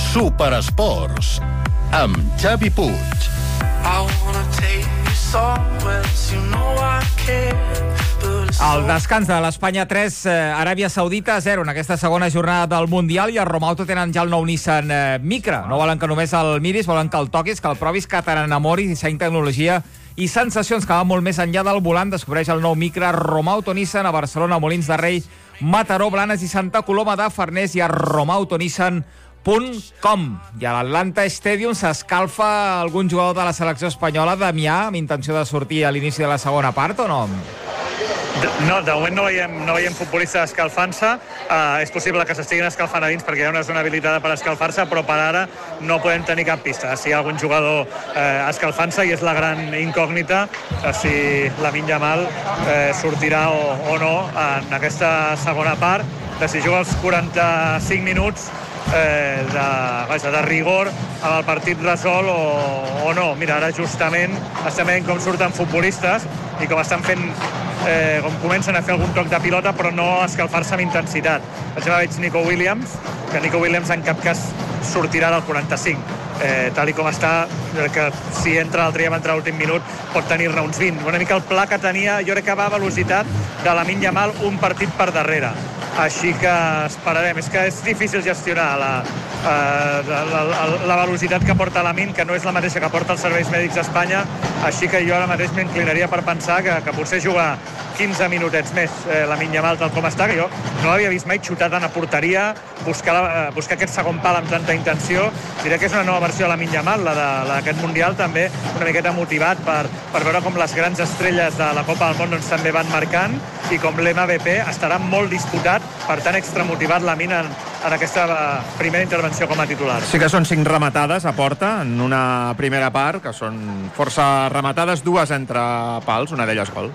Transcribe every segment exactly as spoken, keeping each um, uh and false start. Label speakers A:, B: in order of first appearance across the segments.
A: Superesports, amb Xavi Puig.
B: El descans de l'Espanya tres, eh, Aràbia Saudita zero en aquesta segona jornada del Mundial, i el Romauto tenen ja el nou Nissan eh, Micra. No volen que només el miris, volen que el toquis, que el provis, que te n'enamoris. Disseny, tecnologia i sensacions que van molt més enllà del volant. Descobreix el nou Micra Romauto Nissan a Barcelona, Molins de Rei, Mataró, Blanes i Santa Coloma de Farners, i a romauto nissan punt com. I a l'Atlanta Stadium s'escalfa algun jugador de la selecció espanyola, Damià, amb intenció de sortir a l'inici de la segona part, o no?
C: No, de moment no veiem, no veiem futbolistes escalfant-se. Uh, és possible que s'estiguin escalfant a dins perquè hi ha una zona habilitada per escalfar-se, però per ara no podem tenir cap pista. Si hi ha algun jugador uh, escalfant-se, i és la gran incògnita, uh, si Lamine Yamal uh, sortirà o, o no en aquesta segona part, de si juga els quaranta-cinc minuts eh, de, vaja, de rigor amb el partit resol o, o no. Mira, ara justament estem veient com surten futbolistes i com estan fent eh, com comencen a fer algun toc de pilota, però no escalfar-se amb intensitat. Per exemple, veig Nico Williams, que Nico Williams en cap cas sortirà del quaranta-cinc. Eh, tal i com està, que si entra l'altre dia, entra l'últim minut, pot tenir-ne uns vint. Una mica el pla que tenia, jo crec que va a velocitat de Lamine Yamal un partit per darrere. Així que esperarem. És que és difícil gestionar la, eh, la, la, la velocitat que porta Lamine, que no és la mateixa que porta els serveis mèdics d'Espanya, així que jo ara mateix m'inclinaria per pensar que, que potser jugar quinze minutets més eh, Lamine Yamal tal com està, que jo no l'havia vist mai xutar tant a porteria, buscar, la, eh, buscar aquest segon pal amb tanta intenció. Diré que és una nova versió de Lamine Yamal, la d'aquest Mundial, també una miqueta motivat per, per veure com les grans estrelles de la Copa del Món doncs, també van marcant, i com l'M V P estarà molt disputat, per tant extramotivat Lamine en, en aquesta primera intervenció com a titular.
D: Sí que són cinc rematades a porta en una primera part, que són força rematades, dues entre pals, una d'elles gol.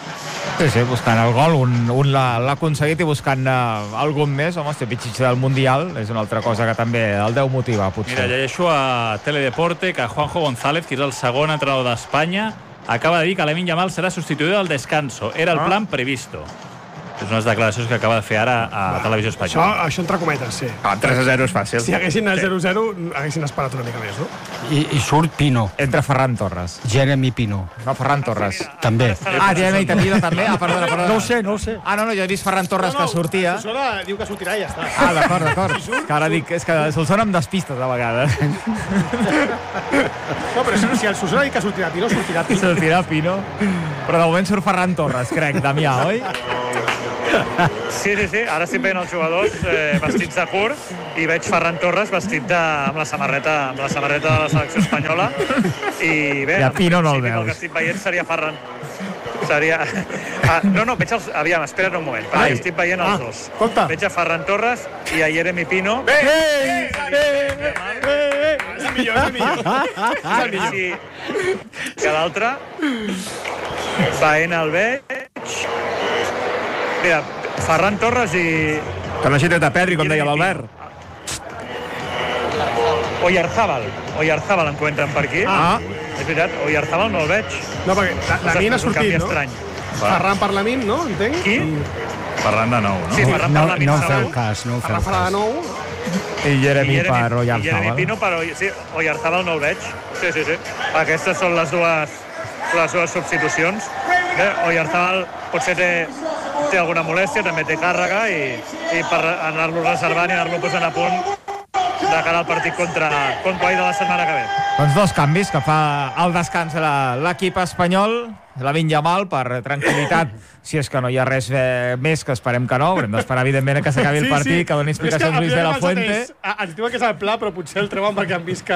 B: Sí, sí, buscant el gol, un, un l'ha aconseguit, i buscant uh, algun més. Home, este pitxitx del Mundial és una altra cosa que també el deu motivar, potser.
E: Mira, llegeixo a Teledeporte que Juanjo González, que és el segon entrenador d'Espanya, acaba de dir que Lamine Yamal serà substituït al descanso. Era el plan previsto. És unes declaracions que acaba de fer ara a Televisió Espanyola.
F: Això, això entre cometes, sí.
D: Ah, tres a zero és fàcil.
F: Si haguessin el zero a zero, haguessin esperat una mica més, no?
G: I, i surt Pino.
B: Entra Ferran Torres.
G: Jeremy Pino.
B: No, Ferran Torres.
G: També.
B: Ah, Jeremy Pino també? Ah, perdona, perdona.
G: No ho sé, no ho sé.
B: Ah, no, no, jo he vist Ferran Torres no, no, que sortia.
F: Solsona diu que sortirà i ja està.
B: Ah, d'acord, d'acord. Si que ara dic, és que Solsona em despistes a vegades.
F: No, però si el Solsona diu que sortirà Pino, sortirà Pino.
B: Sortirà Pino. Però de moment surt Ferran Torres, crec, Damià, oi?
C: Sí, sí, sí. Ara estic veient els jugadors eh, vestits de curt, i veig Ferran Torres vestit de, amb, la samarreta, amb la samarreta de la selecció espanyola. I bé,
B: ja Pino no el veus.
C: El que estic veient seria Ferran. Seria... Ah, no, no, veig els... Aviam, espera't un moment. Ai. Estic veient els ah, dos.
F: Compte.
C: Veig a Ferran Torres i a Jeremy Pino.
F: Bé! Bé! Bé! Bé! És el millor, és el millor. És el millor.
C: Sí. Que l'altre veient el veig... Mira, Ferran Torres i...
D: Que no hagi tret a Pedri, com deia l'Albert.
C: Oyarzábal. Oyarzábal encuentren per aquí.
F: Ah.
C: És veritat, Oyarzábal no el veig.
F: No, perquè Lamine ha sortit, no?
C: Estrany.
F: Ferran per Lamine, no? Entenc?
C: Qui?
E: Ferran de nou, no?
C: Sí, Ferran per
G: No,
C: Lamine.
G: no feu cas, no feu
F: Ferran farà de
G: cas.
F: nou.
B: I Jeremy per
C: I Jeremy
B: Oyarzábal.
C: Pino per Oy... Sí, Oyarzábal no el veig. Sí, sí, sí. Aquestes són les dues, les dues substitucions. Bé, Oyarzábal potser té, té alguna molèstia, també té càrrega, i, i per anar-lo reservant i anar-lo posant a punt de cara al partit contra contra de la setmana que ve.
B: Doncs dos canvis que fa al descans l'equip espanyol. Lamine Yamal, per tranquil·litat, si és que no hi ha res eh, més, que esperem que no, haurem d'esperar evidentment que s'acabi el partit, sí, sí. que doni explicacions Luis de la Fuente.
F: Ens diuen que és el pla, però potser el treuen perquè han vist que...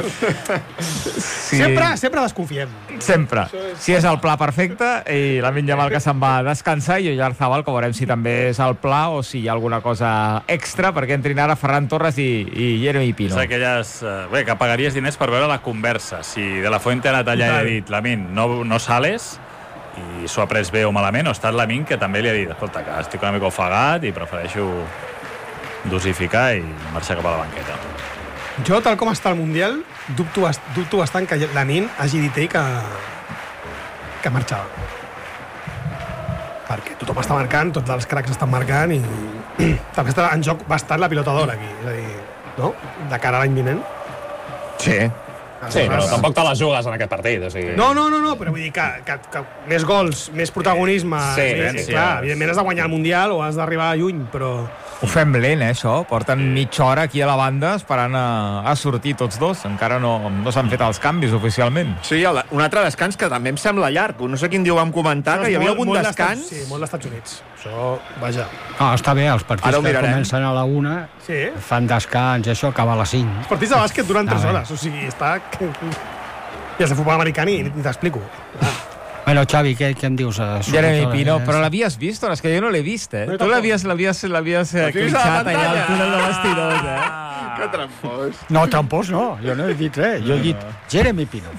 B: Sí.
F: Sempre, sempre desconfiem.
B: Sempre. Si és el pla perfecte, i Lamine Yamal que se'n va a descansar, i Oyarzábal, que veurem si també és el pla o si hi ha alguna cosa extra, perquè entrin ara Ferran Torres i, i Jeremy Pino.
E: És aquelles... Eh, bé, que pagaries diners per veure la conversa. Si de la Fuente ha anat allà i ha dit, Lamine, no, no sales, i s'ho ha pres bé o malament, o ha estat Lamine que també li ha dit, escolta, que estic una mica ofegat i prefereixo dosificar i marxar cap a la banqueta.
F: Jo, tal com està el Mundial, dubto, dubto bastant que Lamine hagi dit ell que, que marxava. Perquè tothom està marcant, tots els cracs estan marcant, i també està en joc bastant la pilota d'or aquí. És a dir, no? De cara a l'any vinent.
D: Sí.
H: Sí, però tampoc te les jugues en aquest partit. O sigui...
F: No, no, no, no, però vull dir que, que, que més gols, més protagonisme...
H: Sí,
F: més,
H: sí,
F: clar,
H: sí.
F: evidentment has de guanyar el Mundial o has d'arribar lluny, però...
B: Ho fem lent, eh, això. Porten mitja hora aquí a la banda esperant a, a sortir tots dos. Encara no, no s'han fet els canvis oficialment.
D: Sí, un altre descans que també em sembla llarg. No sé quin dia ho vam comentar, que hi havia algun descans...
F: Sí, molt d'Estats Units. Això, vaja.
G: Ah, està bé, els partits que
D: mirarem.
G: comencen a la una
F: Sí.
G: fan descans, i això acaba a les cinc.
F: Els partits de bàsquet duren tres
G: Ah, bé.
F: hores, o sigui, està... I els de futbol americà ni, ni t'explico.
G: Bueno, Xavi, què, què em dius? Eh,
B: Jeremy
G: sobre-
B: Pino, però l'havies vist? O no? És que jo no l'he vist, eh?
F: No,
B: tu l'havies l'havies l'havies eh,
D: L'has vist a la
B: clitxat allà al
D: pantalla?
B: túnel de vestidors, eh?
D: Ah, que trampós.
G: No, trampós no, jo no he dit res. Jo he dit Jeremy Pino.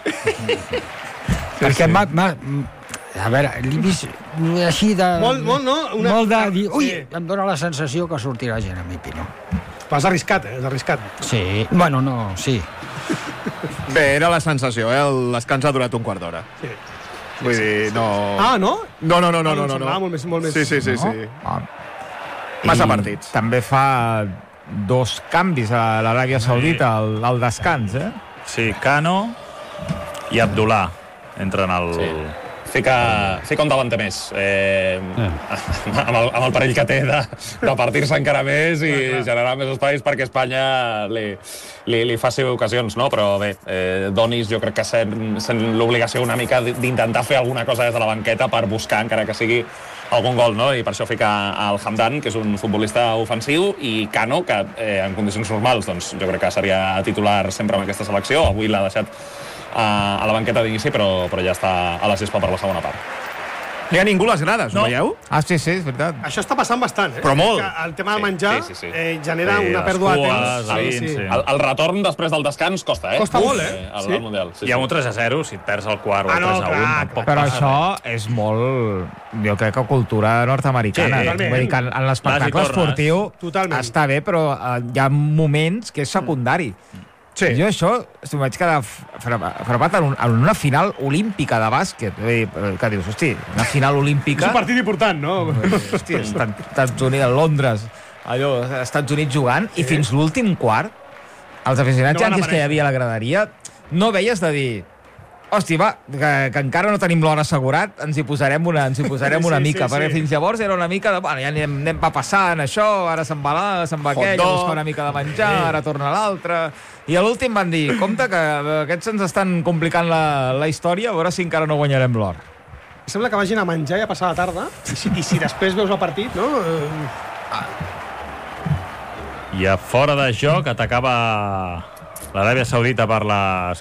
G: Perquè
B: sí.
G: m'ha... m'ha- A veure, l'he vist així de...
F: Molt, molt, no? Una-
G: Molt de dir, ui,
F: Sí.
G: em dóna la sensació que sortirà Jeremy Pino.
F: Però és arriscat, eh? És arriscat.
G: Sí, bueno, no, sí.
D: Bé, era la sensació, eh? El descans ha durat un quart d'hora.
F: Sí.
D: Vull dir, no...
F: Ah, no?
D: No, no, no, no,
F: Ah,
D: no,
F: em
D: no.
F: semblava molt més- molt més-
D: Sí, sí, sí,
B: No?
D: sí.
B: Ah.
D: Massa
B: I
D: partits.
B: També fa dos canvis a l'Aràbia Saudita al, al descans, eh?
E: Sí, Cano i Abdullah entren al...
H: Sí. Fica, fica un davanter més, eh, amb, el, amb el perill que té de, de partir-se encara més i generar més espais perquè Espanya li, li, li faci ocasions, no? Però bé, eh, Donis jo crec que sent, sent l'obligació una mica d'intentar fer alguna cosa des de la banqueta per buscar, encara que sigui algun gol, no? I per això fica el Hamdan, que és un futbolista ofensiu, i Cano, que eh, en condicions normals doncs, jo crec que seria titular sempre amb aquesta selecció. Avui l'ha deixat a la banqueta d'inici, però, però ja està a la gespa per la segona part.
D: No hi ha ningú a les grades, no. Ho veieu?
B: Ah, sí, sí, és veritat.
F: Això està passant bastant, eh?
D: Però molt.
F: Que el tema de
H: Sí,
F: menjar
H: sí, sí, sí.
F: Eh, genera
E: Sí,
F: una
E: les
F: pèrdua de
E: cues,
F: temps.
E: el vin, sí.
H: El, el retorn després del descans costa, eh?
F: Costa
H: Uf,
F: molt, eh?
H: Al,
F: Sí.
H: al Mundial. Sí,
E: Hi ha
H: sí.
E: un tres a zero, si et perds el quart o
F: Ah,
E: el
F: no,
E: tres a un,
F: clar,
E: tampoc
B: Però
E: passa
B: això
E: res.
B: és molt, jo crec que cultura nord-americana.
E: Sí,
F: totalment.
B: Vull dir que en, en l'espectacle
E: Vas i tornes.
B: esportiu
F: Totalment.
B: està bé, però eh, hi ha moments que és secundari.
D: Sí.
B: Jo això m'ho vaig quedar frapat en, un, en una final olímpica de bàsquet. Vull dir, que dius, hosti, una final
F: És
B: olímpica...
F: un partit important, no?
B: Hosti, Estats Estats Units, a Londres, allò, Estats Units jugant, i fins l'últim quart, els aficionats
F: No van
B: yanquis que hi
F: aparèixer.
B: havia a la graderia, no veies de dir hosti, va, que, que encara no tenim l'hora assegurat, ens hi posarem una, ens hi posarem una
F: Sí,
B: mica,
F: sí,
B: perquè
F: sí.
B: fins llavors era una mica de, bueno, ja anem, anem va passant això, ara se'n va, la, se'n va aquell, a
D: dog.
B: buscar una mica de menjar, ara torna l'altre, i a l'últim van dir, compte que eh, aquests ens estan complicant la, la història, a veure si encara no guanyarem l'or.
F: Sembla que vagin a menjar i a passar la tarda, i si, i si després veus el partit, no? Eh,
E: I a fora de joc atacava l'Aràbia Saudita per les